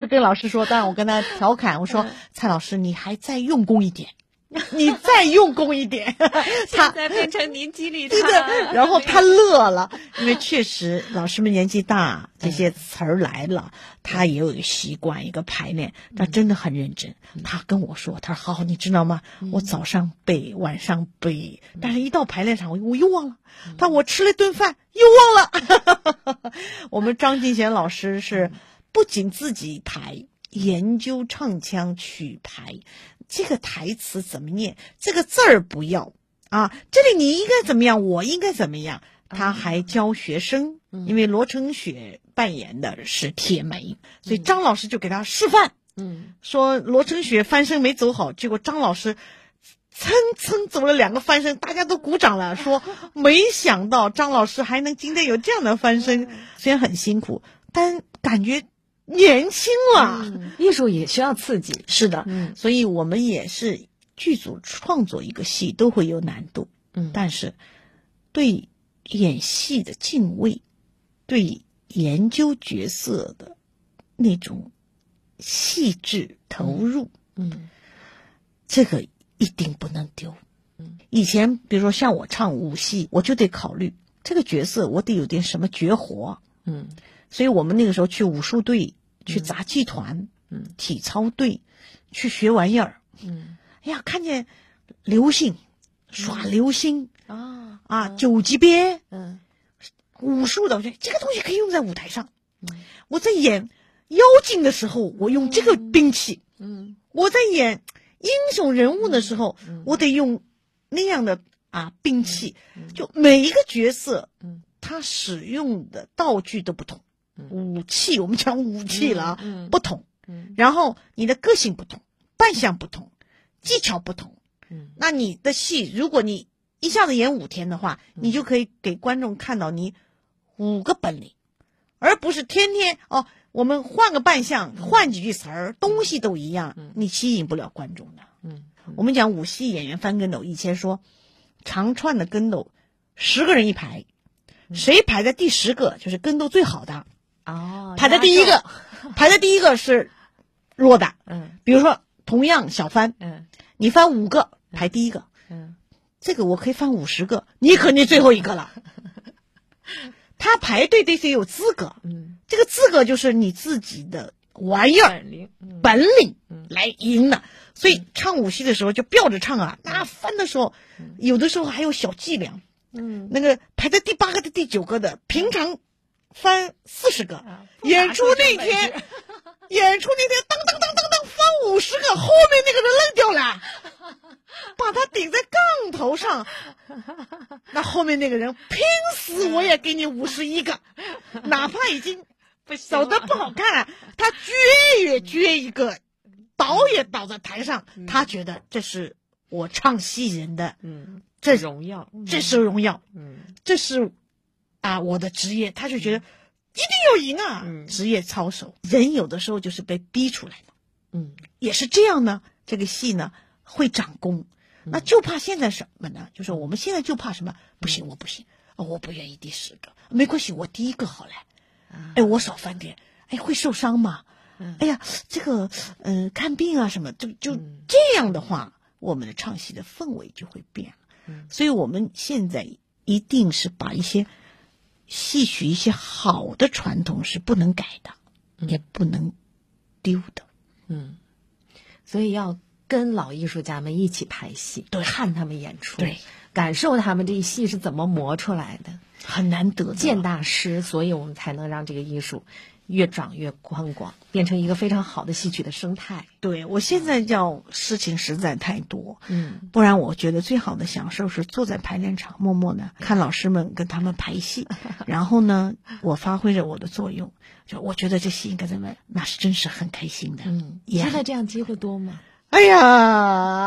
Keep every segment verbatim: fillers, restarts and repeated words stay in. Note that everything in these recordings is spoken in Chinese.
跟老师说，当然我跟他调侃，我说蔡老师你还再用功一点。你再用功一点， 现在变成您激励他， 对的。然后他乐了，因为确实老师们年纪大，这些词儿来了，他也有一个习惯，一个排练，他真的很认真。他跟我说，他说好，你知道吗？我早上背，晚上背，但是一到排练场，我我又忘了。他说我吃了顿饭又忘了。我们张敬贤老师是不仅自己排，研究唱腔曲牌。这个台词怎么念？这个字儿不要啊！这里你应该怎么样？我应该怎么样？他还教学生，因为罗成雪扮演的是铁梅，所以张老师就给他示范。嗯，说罗成雪翻身没走好，结果张老师蹭蹭走了两个翻身，大家都鼓掌了，说没想到张老师还能今天有这样的翻身，虽然很辛苦，但感觉年轻了、 嗯、艺术也需要刺激。 是的、嗯、所以我们也是剧组创作一个戏都会有难度，嗯，但是对演戏的敬畏，对研究角色的那种细致投入，嗯，这个一定不能丢。嗯，以前比如说像我唱武戏，我就得考虑这个角色我得有点什么绝活，嗯，所以我们那个时候去武术队，去杂技团，嗯，体操队，去学玩意儿，嗯，哎呀，看见流星耍流星啊、嗯、啊，九级鞭，嗯，武术的，我觉得这个东西可以用在舞台上。嗯，我在演妖精的时候，我用这个兵器，嗯，我在演英雄人物的时候，嗯、我得用那样的啊兵器，嗯、就每一个角色，嗯，他使用的道具都不同。武器，我们讲武器了啊、嗯嗯，不同、嗯，然后你的个性不同，扮相不同，技巧不同，嗯，那你的戏，如果你一下子演五天的话，嗯、你就可以给观众看到你五个本领，而不是天天哦，我们换个扮相，换几句词儿，东西都一样，嗯、你吸引不了观众的。嗯，嗯我们讲武戏演员翻跟斗，以前说长串的跟斗，十个人一排，谁排在第十个就是跟斗最好的。哦，排在第一个，排在第一个是弱的。嗯，比如说同样小翻，嗯，你翻五个排第一个，嗯，这个我可以翻五十个，你肯定最后一个了。他排队得得有资格，嗯，这个资格就是你自己的玩意儿、本领、嗯、本领来赢的。所以唱武戏的时候就吊着唱啊，那翻的时候，有的时候还有小伎俩。嗯，那个排在第八个的、第九个的，平常翻四十个、啊，演出那天，演出那天当当当当当翻五十个，后面那个人愣掉了，把他顶在杠头上，那后面那个人拼死我也给你五十一个，哪怕已经走得不好看了，他撅也撅一个，倒也倒在台上，嗯、他觉得这是我唱戏人的，嗯，这荣耀， 这是荣耀，嗯，这是。啊，我的职业，他就觉得一定要赢啊！嗯、职业操守，人有的时候就是被逼出来的，嗯，也是这样呢。这个戏呢会长功，嗯、那就怕现在什么呢？就是我们现在就怕什么？不行，我不行，哦、我不愿意第十个，没关系，我第一个好了。啊、哎，我少翻点，哎，会受伤吗？嗯、哎呀，这个嗯、呃，看病啊什么，就就这样的话，我们的唱戏的氛围就会变了。嗯、所以我们现在一定是把一些。戏曲一些好的传统是不能改的，嗯、也不能丢的。 嗯，所以要跟老艺术家们一起排戏， 对， 看他们演出， 对， 感受他们这一戏是怎么磨出来的， 很难得见大师，所以我们才能让这个艺术越长越宽广，变成一个非常好的戏曲的生态。 对，我现在叫事情实在太多，嗯，不然我觉得最好的享受是坐在排练场，默默的看老师们跟他们排戏，然后呢，我发挥着我的作用，就我觉得这戏应该怎么，那是真是很开心的。 嗯，现在这样机会多吗？ 哎呀，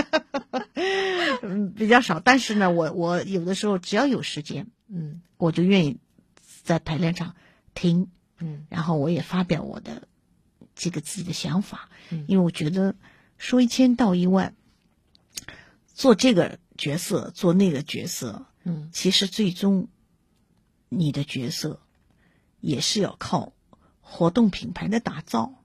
嗯，比较少，但是呢，我我有的时候只要有时间，嗯，我就愿意在排练场听。嗯，然后我也发表我的这个自己的想法，嗯，因为我觉得说一千道一万，做这个角色做那个角色，嗯，其实最终你的角色也是要靠活动品牌的打造，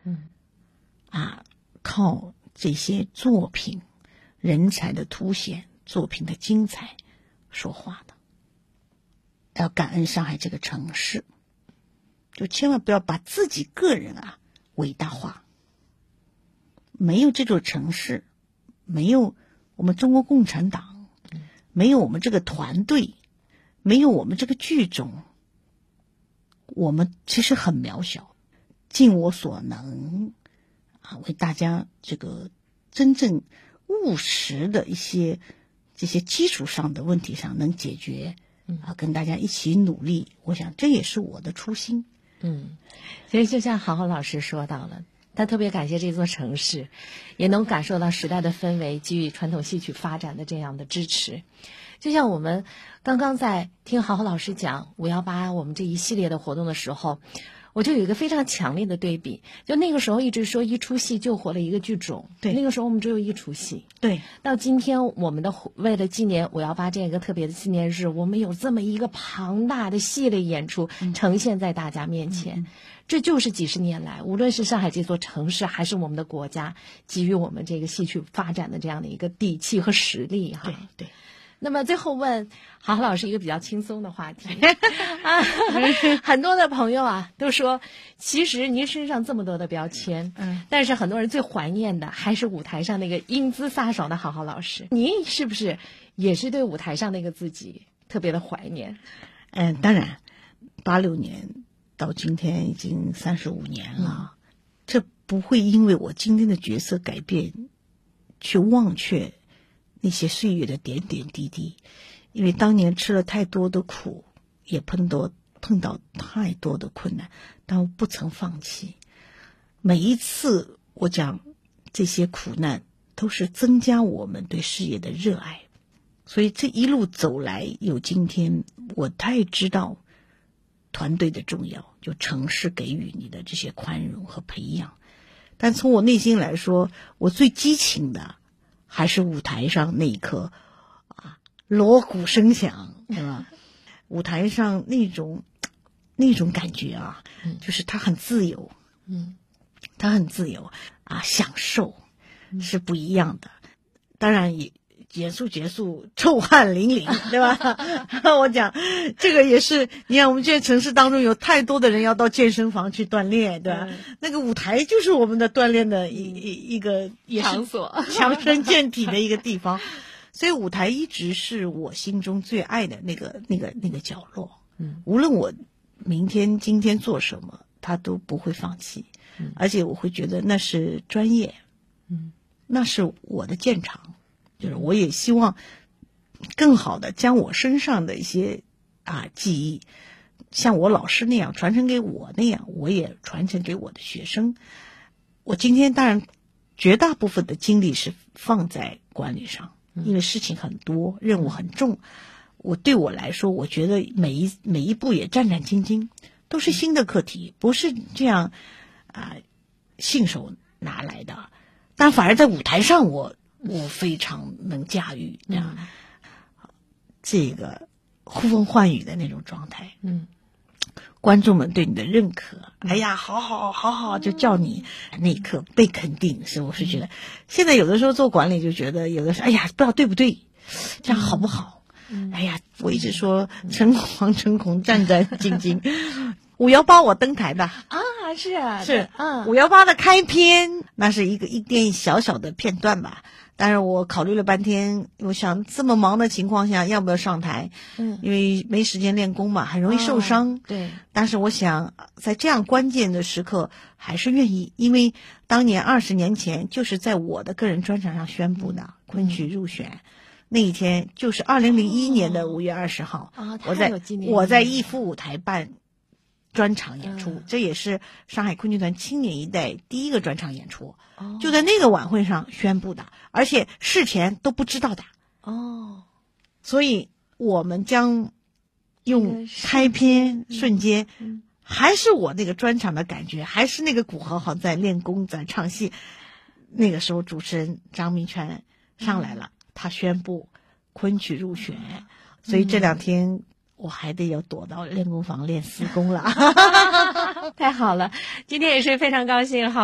嗯， 啊，靠这些作品、人才的凸显、作品的精彩说话的。要感恩上海这个城市，就千万不要把自己个人啊伟大化。没有这座城市，没有我们中国共产党，没有我们这个团队，没有我们这个剧种，我们其实很渺小。尽我所能啊，为大家这个真正务实的一些这些基础上的问题上能解决啊，跟大家一起努力，我想这也是我的初心。 嗯，其实就像郝郝老师说到了，他特别感谢这座城市，也能感受到时代的氛围给予传统戏曲发展的这样的支持。就像我们刚刚在听郝郝老师讲五幺八我们这一系列的活动的时候，我就有一个非常强烈的对比。就那个时候一直说一出戏救活了一个剧种， 对， 那个时候我们只有一出戏， 对。 到今天我们的为了纪念五幺八这个特别的纪念日，我们有这么一个庞大的系列演出呈现在大家面前。嗯，这就是几十年来，无论是上海这座城市，还是我们的国家，给予我们这个戏曲发展的这样的一个底气和实力哈。 对对。 那么最后问郝郝老师一个比较轻松的话题啊，很多的朋友啊都说，其实您身上这么多的标签，嗯，但是很多人最怀念的还是舞台上那个英姿飒爽的郝郝老师。您是不是也是对舞台上那个自己特别的怀念？ 嗯，当然，八六年到今天已经三十五年了，嗯，这不会因为我今天的角色改变，去忘却那些岁月的点点滴滴。因为当年吃了太多的苦，也碰到碰到太多的困难，但我不曾放弃。每一次我讲这些苦难，都是增加我们对事业的热爱。所以这一路走来有今天，我太知道团队的重要，就城市给予你的这些宽容和培养。但从我内心来说，我最激情的还是舞台上那一刻啊，锣鼓声响，对吧？舞台上那种那种感觉啊，就是它很自由，嗯，它很自由啊，享受是不一样的。当然也结束结束臭汗淋漓，对吧？我讲这个也是，你看我们现在城市当中有太多的人要到健身房去锻炼，对吧？嗯，那个舞台就是我们的锻炼的一一一个也是场所， 强身健体的一个地方。所以舞台一直是我心中最爱的那个那个那个角落。嗯，无论我明天今天做什么，他都不会放弃。嗯，而且我会觉得那是专业，嗯，那是我的建长。就是我也希望更好的将我身上的一些啊记忆，像我老师那样传承给我那样，我也传承给我的学生。我今天当然绝大部分的精力是放在管理上，因为事情很多，任务很重。我对我来说，我觉得每一每一步也战战兢兢，都是新的课题，不是这样啊信手拿来的。但反而在舞台上我。我非常能驾驭这样、嗯、这个呼风唤雨的那种状态。嗯，观众们对你的认可，哎呀，好好好好，就叫你那一刻被肯定，是我是觉得，现在有的时候做管理就觉得，有的时候，哎呀，不知道对不对，这样好不好？嗯、哎呀，我一直说诚惶诚恐，战战兢兢。五幺八我登台的啊，是啊， 是，嗯，五幺八的开篇，那是一个一点小小的片段吧。但是我考虑了半天，我想这么忙的情况下，要不要上台？嗯，因为没时间练功嘛，很容易受伤。哦、 对。 但是我想，在这样关键的时刻，还是愿意，因为当年二十年前就是在我的个人专场上宣布的、嗯、昆曲入选。那一天就是二零零一年的五月二十号，哦、我在我在逸夫舞台办专场演出、嗯，这也是上海昆剧团青年一代第一个专场演出、哦，就在那个晚会上宣布的，而且事前都不知道的。哦，所以我们将用开篇瞬间，嗯、还是我那个专场的感觉，还是那个古豪豪在练功在唱戏。那个时候主持人张明全上来了。嗯，他宣布昆曲入选，所以这两天我还得要躲到练功房练私功了。 太好了，今天也是非常高兴。好。